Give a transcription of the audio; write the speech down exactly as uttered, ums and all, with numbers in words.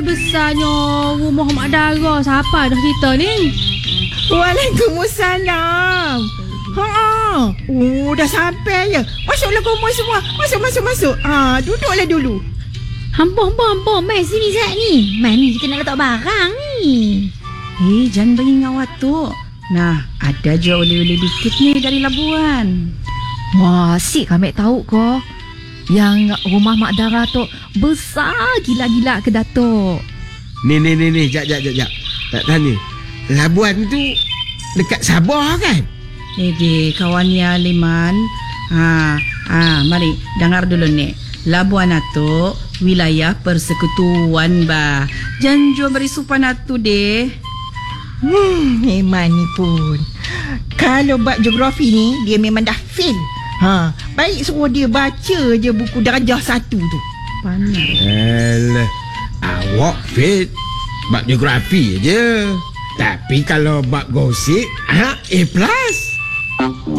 Besarnya rumah Mak Dara. Siapa dah cerita ni? Waalaikumsalam. Ha, oh dah sampai ya. Masuklah kumur semua. Masuk masuk masuk. Ah, duduklah dulu. Hampa hampa hampa. Mai sini Zat ni. Mai ni kita nak letak barang ni. Eh, jangan bagi ngawat tu. Nah, ada je oleh-oleh dikit ni dari Labuan. Wah, asyik kami tahu ko. Yang rumah Mak Dara tu besar gila-gila ke Datuk. Ni ni ni ni, jap jap jap jap. Tak tanya. Labuan tu dekat Sabah kan? Eh, di kawannya Liman. Ha, ha, mari dengar dulu ni. Labuan itu wilayah persekutuan bah. Janjo beri supan atu deh. Hmm, memang ni pun. Kalau bab geografi ni, dia memang dah fail. Ha, baik suruh dia baca je buku darjah satu tu. Panas. Alah, awak fit bab geografi je. Tapi kalau bab gosip, ha, A plus.